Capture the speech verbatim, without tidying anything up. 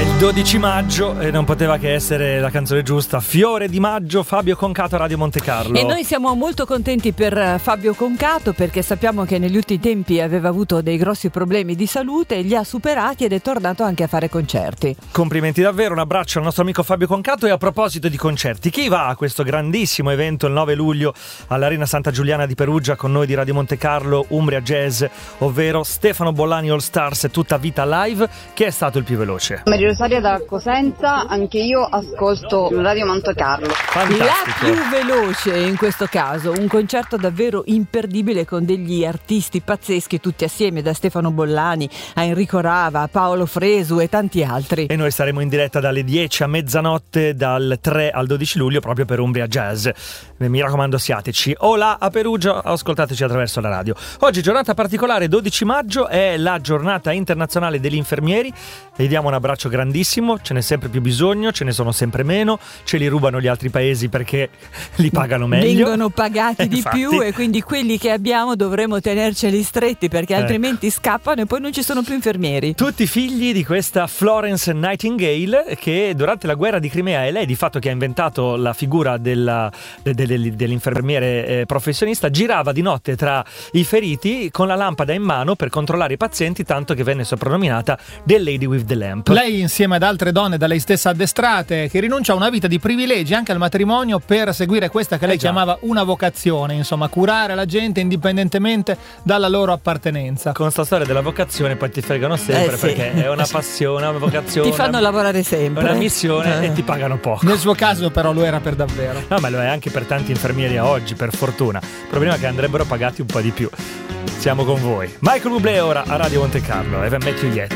il dodici maggio e non poteva che essere la canzone giusta. Fiore di maggio, Fabio Concato, Radio Monte Carlo. E noi siamo molto contenti per Fabio Concato, perché sappiamo che negli ultimi tempi aveva avuto dei grossi problemi di salute, li ha superati ed è tornato anche a fare concerti. Complimenti davvero, un abbraccio al nostro amico Fabio Concato. E a proposito di concerti, chi va a questo grandissimo evento il nove luglio all'Arena Santa Giuliana di Perugia con noi di Radio Monte Carlo, Umbria Jazz, ovvero Stefano Bollani All Stars tutta vita live? Chi è stato il più veloce? Maria Rosaria da Cosenza, anche io ascolto Radio Monte Carlo. Fantastico. La più veloce in questo caso, un concerto davvero imperdibile con degli artisti pazzeschi tutti assieme, da Stefano Bollani a Enrico Rava, a Paolo Fresu e tanti altri. E noi saremo in diretta dalle dieci a mezzanotte dal tre al dodici luglio proprio per Umbria Jazz. Mi raccomando, siateci o là a Perugia, ascoltateci attraverso la radio. Oggi giornata particolare, dodici maggio, è la giornata internazionale degli infermieri. E diamo un abbraccio grandissimo, ce n'è sempre più bisogno, ce ne sono sempre meno, ce li rubano gli altri paesi perché li pagano meglio. Vengono pagati di Infatti. più, e quindi quelli che abbiamo dovremo tenerceli stretti, perché Ecco. altrimenti scappano e poi non ci sono più infermieri. Tutti figli di questa Florence Nightingale, che durante la guerra di Crimea è lei di fatto che ha inventato la figura della, de, de, de, dell'infermiere eh, professionista. Girava di notte tra i feriti con la lampada in mano per controllare i pazienti, tanto che venne soprannominata The Lady with the Lamp. Lei, insieme ad altre donne da lei stessa addestrate, che rinuncia a una vita di privilegi anche al matrimonio per seguire questa che lei Eh già. chiamava una vocazione, insomma curare la gente indipendentemente dalla loro appartenenza. Con sta storia della vocazione poi ti fregano sempre, Eh sì. perché è una passione, una vocazione, Ti fanno una, lavorare sempre. una missione Eh. e ti pagano poco. Nel suo caso però lo era per davvero. No, ma lo è anche per tanti infermieri a oggi, per fortuna. Il problema è che andrebbero pagati un po' di più. Siamo con voi. Michael Bublé ora a Radio Monte Carlo. Haven't Met You Yet.